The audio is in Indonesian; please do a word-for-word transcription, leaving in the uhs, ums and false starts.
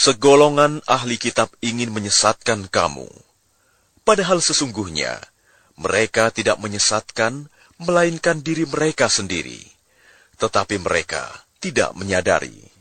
Segolongan ahli kitab ingin menyesatkan kamu. Padahal sesungguhnya, mereka tidak menyesatkan, melainkan diri mereka sendiri. Tetapi mereka tidak menyadari.